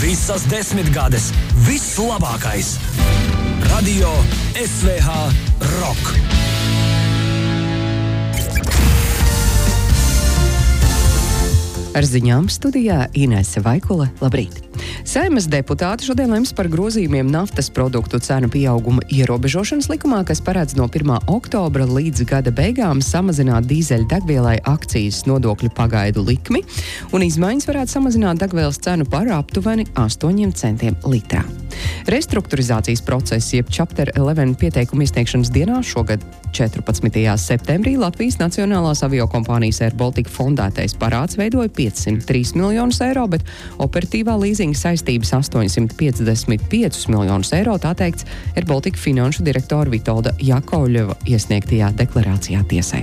Visas 10 gades vislabākais. Radio SVH Rock. Ar ziņām studijā Inese Vaikule. Labrīt! Saeimas deputāti šodien lems par grozījumiem naftas produktu cenu pieauguma ierobežošanas likumā, kas paredz no 1. oktobra līdz gada beigām samazināt dīzeļdegvielai akcijas nodokļu pagaidu likmi, un izmaiņas varētu samazināt degvielas cenu par aptuveni 8 centiem litrā. Restrukturizācijas process, jeb Chapter 11 pieteikumu iesniegšanas dienā šogad 14. septembrī Latvijas Nacionālās aviokompānijas Air Baltica fondētais parāds veidoja 503 miljonus eiro, bet operatīvā līzinga saistības 855 miljonus eiro, tā teikts Air Baltica finanšu direktora Vitolda Jakovļeva iesniegtajā deklarācijā tiesai.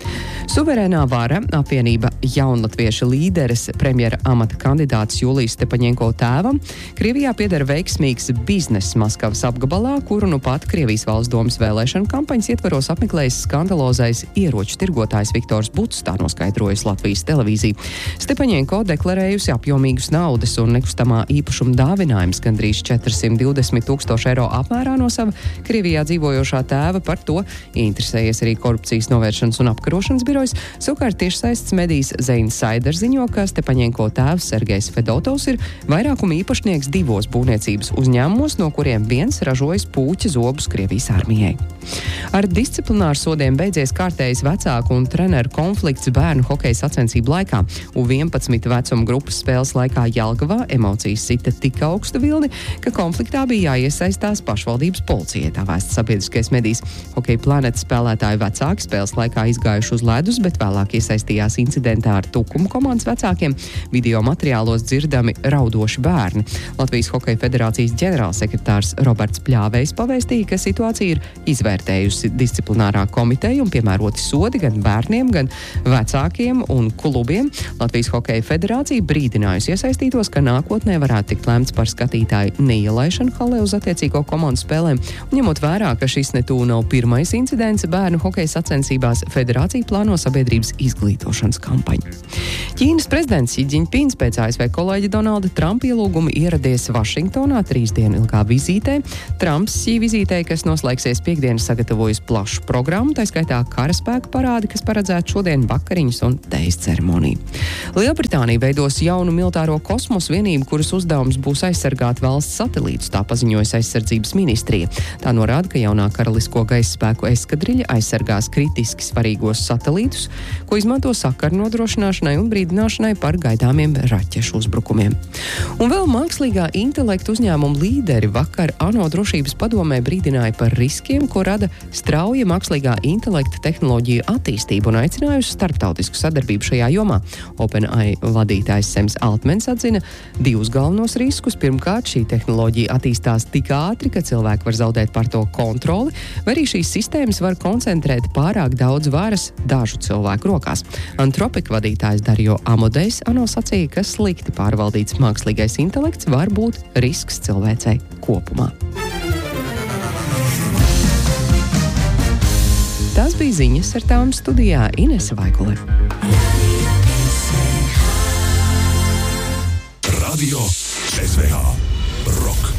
Suverēnā vara apvienība Jaunlatviešu līderes premjera amata kandidāts Julijas Stepaņenko tēvam Krievijā pieder veiksmīgs bizness Maskavas apgabalā, kuru nu pat Krievijas valsts domas vēlēšanu kampaņas ietvaros apmeklējis skandalozais ieroču tirgotājs Viktors Buts, tā noskaidrojas Latvijas televīzija. Stepaņenko deklarējusi apjomīgus naudas un nekustamā īpašuma dāvinājums gandrīz 420 000 eiro apmērā no sava Krievijā dzīvojošā tēva. Par to interesējies arī korupcijas novēršanas un apkarošanas biroja. Savukārt tiešsaistes medijas Zeinsider ziņo, ka Stepaņenko tēvs Sergejs Fedotovs ir vairākuma īpašnieks 2 būvniecības uzņēmumos, no kuriem viens ražojas puķa zobus Krievijas armijai. Ar disciplināru sodiem beidzies kārtējs vecāku un treneru konflikts bērnu hokeja sacensību laikā. U11 vecuma grupas spēles laikā Jelgavā emocijas sita tik augstu vilni, ka konfliktā bija jāiesaistās pašvaldības policijai, tā vēsta sabiedriskais medijs. Hokeja Planet spēlētāju vecāki spēles laikā izgājuši uz ledus, bet vēlāk iesaistījās incidentā ar Tukumu komandas vecākiem. Video materiālos dzirdami raudoši bērni. Latvijas Hokeja federācijas ģenerālsekretārs Roberts Pļāvejs pavēstīja, ka situācija ir izvērtējusi disciplinārā komiteja un piemēroti sodi gan bērniem, gan vecākiem un klubiem. Latvijas Hokeja federācija brīdinājusi iesaistītos, ka nākotnē varētu tikt lemts par skatītāju neielaišanu halē uz attiecīgo komandu spēlēm. Un ņemot vērā, ka šis netū nav pirmais incidents bērnu hokeja sacensībās, federācija plāno sabiedrības izglītošanas kampaņu. Ķīnas prezidents Xi Jinpings pēc ASV kolēģa Donalda Trumpa ielūguma ieradies Vašingtonā 3 dienu ilgā vizītē. Trumps šī vizītē, kas noslēgsies piekdien, sagatavojas plašu programmu, tā skaitā karaspēku parādi, kas paredzētu šodien vakariņas un tejas ceremoniju. Lielbritānija veidos jaunu militāro kosmosa vienību, kuras uzdevums būs aizsargāt valsts satelītus, tā paziņojas aizsardzības ministrija. Tā norāda, ka jaunā karalisko gaisa spēku eskadriļa aizsargās kritiski svarīgos satelītus, ko izmanto sakaru nodrošināšanai un brīdināšanai par gaidāmiem raķešu uzbrukumiem. Un vēl mākslīgā intelekta uzņēmuma līderi vakar ANO drošības padomē brīdināja par riskiem, ko rada strauja mākslīgā intelekta tehnoloģiju attīstība un aicinājusi starptautisku sadarbību šajā jomā. OpenAI vadītājs Sems Altmans atzina 2 galvenos riskus. Pirmkārt, šī tehnoloģija attīstās tik ātri, ka cilvēki var zaudēt par to kontroli, vai arī šīs sistēmas var koncentrēt pārāk daudz varas dažu cilvēku rokās. Anthropic vadītājs Dario Amodejs ANO sacīja, ka slikti pārvaldīts mākslīgais intelekts var būt risks cilvēcei kopumā. Tas bija ziņas, ar tām studijā Inese Vaikule. Radio SVH Rock.